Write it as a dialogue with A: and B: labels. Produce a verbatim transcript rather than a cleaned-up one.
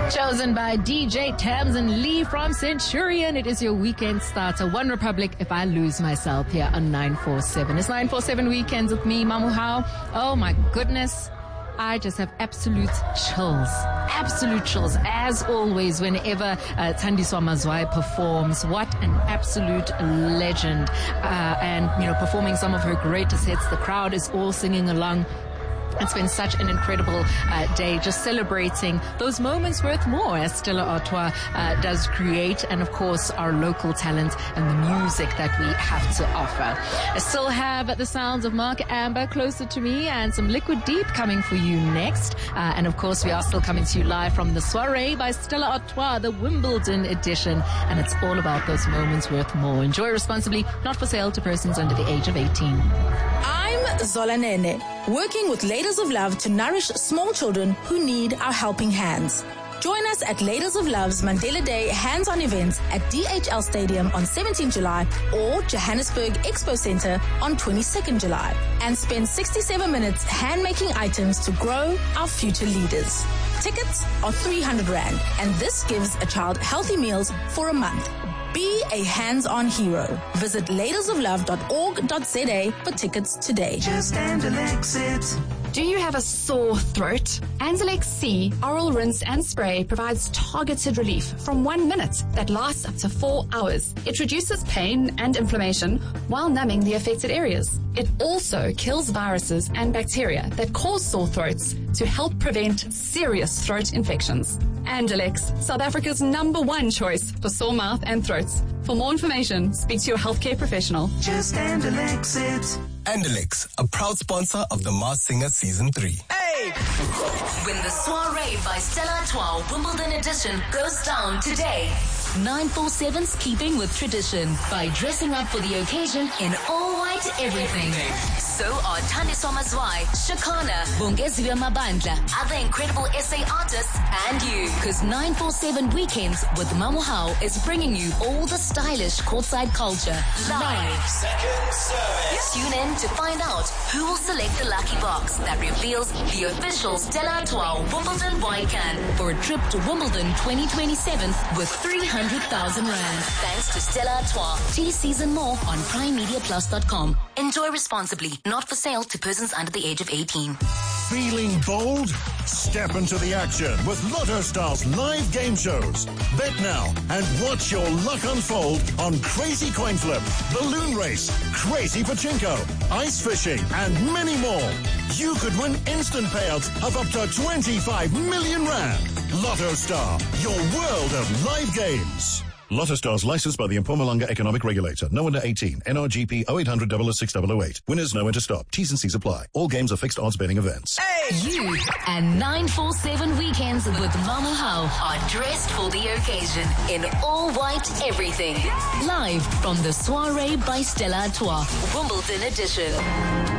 A: Chosen by D J Tamsin Lee from Centurion. It is your weekend starter. One Republic if I lose myself here on nine four seven. It's nine four seven Weekends with me, Mamu Hao. Oh my goodness. I just have absolute chills. Absolute chills. As always, whenever uh, Thandiswa Mazwai performs, what an absolute legend. Uh, and, you know, performing some of her greatest hits, the crowd is all singing along. It's been such an incredible uh, day, just celebrating those moments worth more as Stella Artois uh, does create, and of course our local talent and the music that we have to offer. I still have the sounds of Mark Amber closer to me and some Liquid Deep coming for you next. Uh, and of course we are still coming to you live from the soiree by Stella Artois, the Wimbledon edition. And it's all about those moments worth more. Enjoy responsibly, not for sale to persons under the age of eighteen.
B: I'm Zola Nene, working with Ladies of Love to nourish small children who need our helping hands. Join us at Ladies of Love's Mandela Day hands-on events at D H L Stadium on seventeenth July or Johannesburg Expo Center on twenty-second July, and spend sixty-seven minutes hand-making items to grow our future leaders. Tickets are three hundred rand, and this gives a child healthy meals for a month. Be a hands-on hero. Visit ladies of love dot org dot za for tickets today.
C: Just Andalex it.
D: Do you have a sore throat? Andalex C Oral Rinse and Spray provides targeted relief from one minute that lasts up to four hours. It reduces pain and inflammation while numbing the affected areas. It also kills viruses and bacteria that cause sore throats to help prevent serious throat infections. Andalex, South Africa's number one choice for sore mouth and throats. For more information, speak to your healthcare professional.
C: Just Andalex it.
E: Andalex, a proud sponsor of The Masked Singer Season three.
C: Hey!
F: When the soiree by Stella Artois Wimbledon edition goes down today, nine four seven's keeping with tradition by dressing up for the occasion in all white everything. So are Thandiswa Mazwai, Shakana, Bongeziwe Mabandla, other incredible S A artists, and you. Because nine four seven Weekends with Mamu Hao is bringing you all the stylish courtside culture live.
G: Second service.
F: Tune in to find out who will select the lucky box that reveals the official Stella Artois Wimbledon White Can for a trip to Wimbledon twenty twenty-seven with three hundred thousand rand. Thanks to Stella Artois. T season more on prime media plus dot com. Enjoy responsibly. Not for sale to persons under the age of eighteen.
H: Feeling bold? Step into the action with Lotto Star's live game shows. Bet now and watch your luck unfold on Crazy Coin Flip, Balloon Race, Crazy Pachinko, Ice Fishing, and many more. You could win instant payouts of up to twenty-five million rand. Lotto Star, your world of live games. Lotto Stars licensed by the Mpumalanga Economic Regulator. No under eighteen. N R G P oh eight hundred double oh six double oh eight. Winners know when to stop. T's and C's apply. All games are fixed odds betting events.
F: Hey! You and nine four seven Weekends with Mamu Hao are dressed for the occasion in all white everything. Live from the soiree by Stella Artois, Wimbledon edition.